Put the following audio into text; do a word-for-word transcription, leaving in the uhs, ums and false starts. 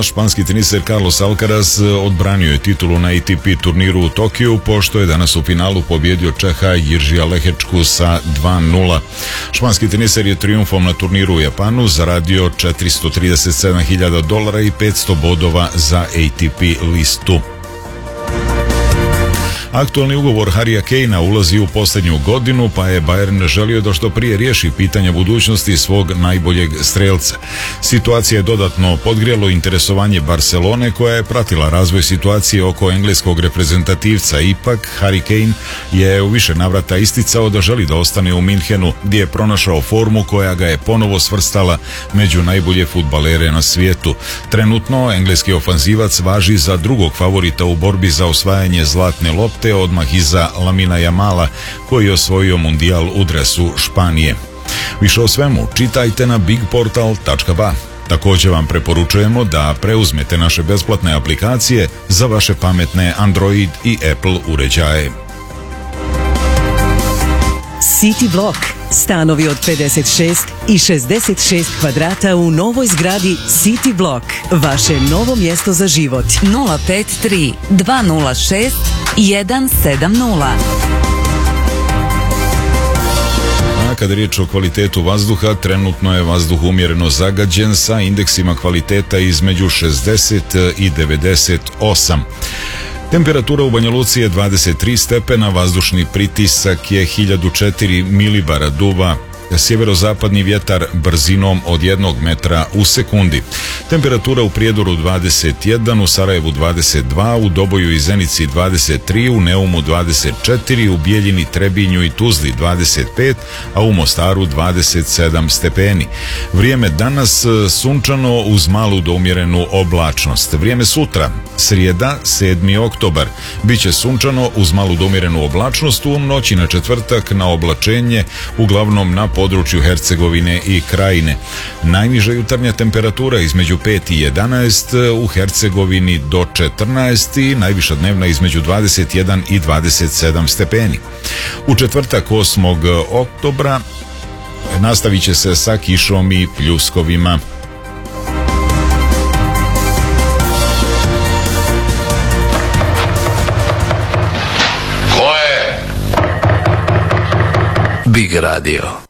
španski teniser Carlos Alcaraz odbranio je titulu na A T P turniru u Tokiju, pošto je danas u finalu pobjedio Čeha Jiržija Lehečku sa dva nula. Španski teniser je trijumfom na turniru u Japanu zaradio četiristo trideset sedam hiljada dolara i petsto bodova za A T P listu. Aktualni ugovor Harrya Kanea ulazi u posljednju godinu, pa je Bayern želio da što prije riješi pitanja budućnosti svog najboljeg strelca. Situacija je dodatno podgrijalo interesovanje Barcelone, koja je pratila razvoj situacije oko engleskog reprezentativca. Ipak, Harry Kane je u više navrata isticao da želi da ostane u Minhenu, gdje je pronašao formu koja ga je ponovo svrstala među najbolje fudbalere na svijetu. Trenutno, engleski ofanzivac važi za drugog favorita u borbi za osvajanje zlatne lopte, te odmah iza Lamina Jamala, koji je osvojio mundijal u dresu Španije. Više o svemu čitajte na big portal tačka ba. Također vam preporučujemo da preuzmete naše besplatne aplikacije za vaše pametne Android i Apple uređaje. City Block. Stanovi od pedeset šest i šezdeset šest kvadrata u novoj zgradi City Block. Vaše novo mjesto za život. nula pet tri dva nula šest jedan sedam nula. Kada je riječ o kvalitetu vazduha, trenutno je vazduh umjereno zagađen sa indeksima kvaliteta između šezdeset i devedeset osam. Temperatura u Banja Luci je dvadeset tri stepena, vazdušni pritisak je hiljadu četiri milibara, duva sjeverozapadni vjetar brzinom od jednog metra u sekundi. Temperatura u Prijedoru dvadeset jedan, u Sarajevu dvadeset dva, u Doboju i Zenici dvadeset tri, u Neumu dvadeset četiri, u Bijeljini, Trebinju i Tuzli dvadeset pet, a u Mostaru dvadeset sedam stepeni. Vrijeme danas sunčano uz malu do umjerenu oblačnost. Vrijeme sutra, srijeda sedmi oktobar, biće sunčano uz malu do umjerenu oblačnost, u noći na četvrtak na oblačenje, uglavnom na području Hercegovine i Krajine. Najniža jutarnja temperatura između pet i jedanaest, u Hercegovini do četrnaest i najviša dnevna između dvadeset jedan i dvadeset sedam stepeni. U četvrtak osmog oktobra nastavit će se sa kišom i pljuskovima. Ko je? Big Radio.